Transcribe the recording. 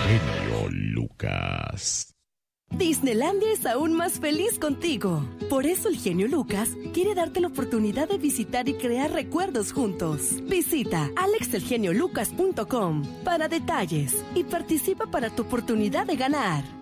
genio Lucas. Disneylandia es aún más feliz contigo. Por eso el genio Lucas quiere darte la oportunidad de visitar y crear recuerdos juntos. Visita alexelgeniolucas.com para detalles y participa para tu oportunidad de ganar.